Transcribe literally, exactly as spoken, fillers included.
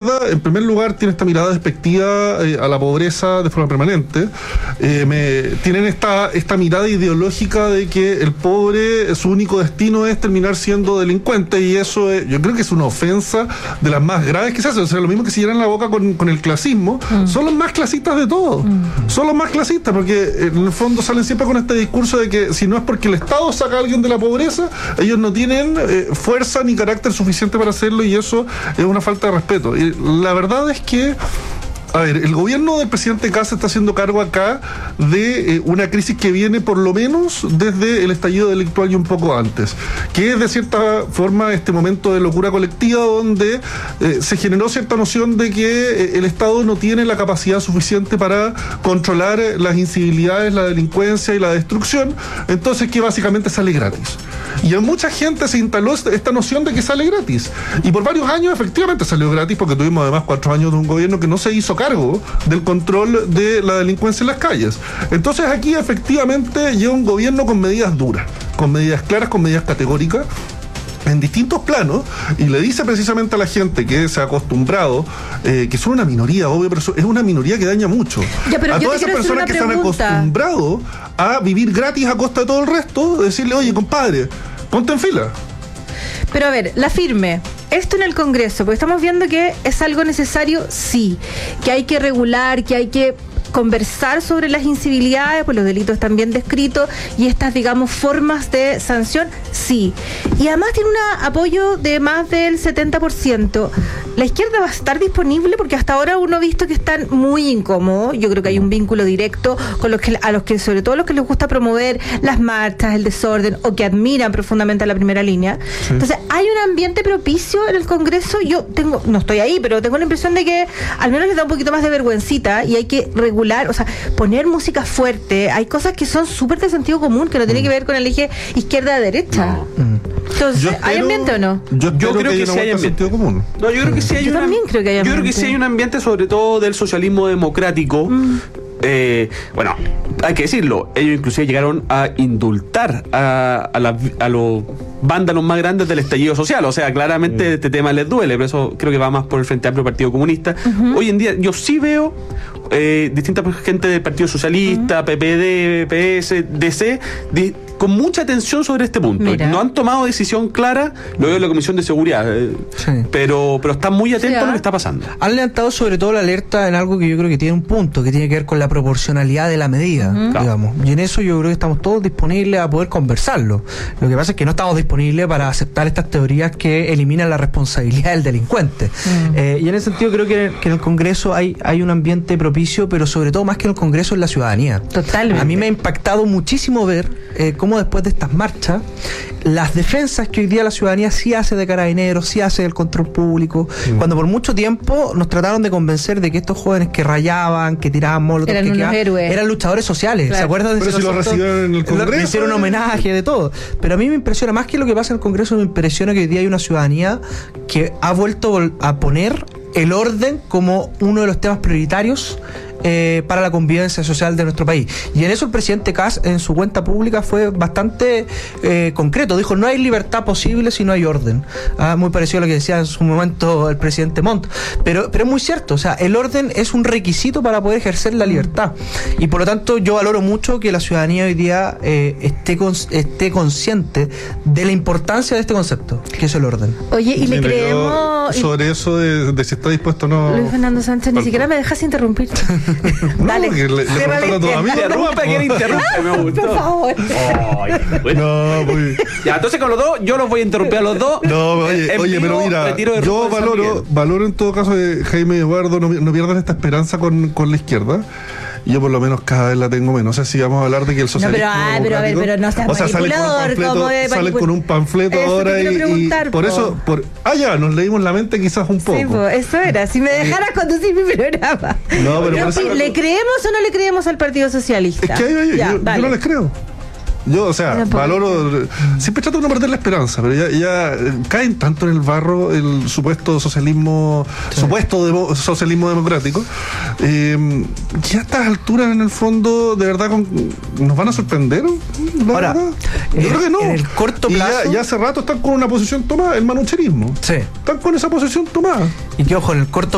izquierda, en primer lugar, tiene esta mirada despectiva eh, a la pobreza de forma permanente. Eh, me, tienen esta, esta mirada ideológica de que el pobre, su único destino es terminar siendo delincuente, y eso es, yo creo que es una ofensa de las más graves que se hace. O sea, lo mismo que se llenan la boca con, con el clasismo, mm. son los más clasistas de todos. Mm. Son los más clasistas, porque en el fondo salen siempre con este discurso de que si no es porque el Estado saca a alguien de la pobreza, ellos no tienen eh, fuerza ni carácter suficiente para hacerlo, y eso es una falta de respeto. Y la verdad es que, a ver, el gobierno del presidente Kast está haciendo cargo acá de eh, una crisis que viene por lo menos desde el estallido delictual y un poco antes, que es de cierta forma este momento de locura colectiva donde eh, se generó cierta noción de que eh, el Estado no tiene la capacidad suficiente para controlar eh, las incivilidades, la delincuencia y la destrucción, entonces que básicamente sale gratis. Y en mucha gente se instaló esta noción de que sale gratis, y por varios años efectivamente salió gratis, porque tuvimos además cuatro años de un gobierno que no se hizo cargo del control de la delincuencia en las calles. Entonces aquí efectivamente llega un gobierno con medidas duras, con medidas claras, con medidas categóricas en distintos planos, y le dice precisamente a la gente que se ha acostumbrado, eh, que son una minoría, obvio, pero es una minoría que daña mucho. Ya, a todas esas personas que se han acostumbrado a vivir gratis a costa de todo el resto, decirle, oye, compadre, ponte en fila. Pero a ver, la firme, esto en el Congreso, porque estamos viendo que es algo necesario, sí, que hay que regular, que hay que conversar sobre las incivilidades, pues los delitos están bien descritos, y estas, digamos, formas de sanción, sí. Y además tiene un apoyo de más del setenta por ciento. La izquierda va a estar disponible, porque hasta ahora uno ha visto que están muy incómodos. Yo creo que hay un vínculo directo con los que, a los que, sobre todo los que les gusta promover las marchas, el desorden, o que admiran profundamente a la primera línea. Sí. Entonces, hay un ambiente propicio en el Congreso. Yo tengo, no estoy ahí, pero tengo la impresión de que al menos les da un poquito más de vergüencita, y hay que regular. O sea, poner música fuerte, hay cosas que son súper de sentido común, que no tiene que ver con el eje izquierda-derecha. No. Entonces, espero, ¿hay ambiente o no? Yo, yo creo que, que sí hay ambiente. Común. No, yo creo que sí hay yo una, también creo que hay ambiente. Yo creo que sí hay un ambiente, sobre todo del socialismo democrático. Mm. Eh, bueno, hay que decirlo, ellos inclusive llegaron a indultar a, a, la, a los vándalos más grandes del estallido social. O sea, claramente mm. este tema les duele, pero eso creo que va más por el Frente Amplio, Partido Comunista. Uh-huh. Hoy en día yo sí veo eh, distinta gente del Partido Socialista, uh-huh. P P D, P S, D C, di, con mucha atención sobre este punto. Mira. No han tomado decisión clara, lo veo en la Comisión de Seguridad, eh, sí. pero, pero están muy atentos sí, a lo que está pasando. Han levantado sobre todo la alerta en algo que yo creo que tiene un punto, que tiene que ver con la proporcionalidad de la medida, uh-huh. digamos. Y en eso yo creo que estamos todos disponibles a poder conversarlo. Lo que pasa es que no estamos disponibles para aceptar estas teorías que eliminan la responsabilidad del delincuente. Uh-huh. Eh, y en ese sentido creo que, que en el Congreso hay, hay un ambiente propicio, pero sobre todo más que en el Congreso es la ciudadanía. Totalmente. A mí me ha impactado muchísimo ver eh, cómo después de estas marchas, las defensas que hoy día la ciudadanía sí hace de Carabineros, sí hace del control público, uh-huh. cuando por mucho tiempo nos trataron de convencer de que estos jóvenes que rayaban, que tiraban molotov, eran que unos quedaban, héroes. Eran luchadores sociales, claro. ¿se acuerdan de eso? Pero si lo recibieron en el Congreso. Le hicieron un homenaje de todo. Pero a mí me impresiona, más que lo que pasa en el Congreso, me impresiona que hoy día hay una ciudadanía que ha vuelto a poner el orden como uno de los temas prioritarios Eh, para la convivencia social de nuestro país. Y en eso el presidente Kast en su cuenta pública fue bastante eh, concreto. Dijo, no hay libertad posible si no hay orden. Ah, muy parecido a lo que decía en su momento el presidente Montt. Pero, pero es muy cierto, o sea, el orden es un requisito para poder ejercer la libertad. Y por lo tanto yo valoro mucho que la ciudadanía hoy día eh, esté, cons- esté consciente de la importancia de este concepto, que es el orden. Oye, y le Mira, creemos... Sobre eso de, de si está dispuesto o no... Luis Fernando Sánchez, ni siquiera me dejas interrumpir. No, dale, que le, le preguntaron todo a mí. Interrumpa, que interrumpe, me gustó. Por favor. Ay, bueno. No, muy... Ya, entonces con los dos, yo los voy a interrumpir a los dos. No, oye, En oye vivo, pero mira, yo valoro, valoro en todo caso de Jaime y Eduardo, no, no pierdan esta esperanza con, con la izquierda. Yo por lo menos cada vez la tengo menos. No sé si vamos a hablar de que el socialismo no, pero, ah, pero a ver, pero no seas o sea, manipulador, salen con un panfleto, eso ahora y, y por po. eso, por, ah ya, nos leímos la mente quizás un poco. Sí, po, eso era, si me dejaras conducir mi programa. No, pero no, sí, ¿le creemos o no le creemos al Partido Socialista? Es que yo, yo, ya, yo, yo no les creo. Yo, o sea, valoro, siempre trato de no perder la esperanza, pero ya, ya caen tanto en el barro el supuesto socialismo, sí. supuesto de, socialismo democrático, eh, ya a estas alturas en el fondo, de verdad, con, ¿nos van a sorprender? Ahora, verdad? Yo en, creo que no. En el corto plazo. Y ya, ya hace rato están con una posición tomada, el manucherismo. Sí. Están con esa posición tomada. Y que ojo, en el corto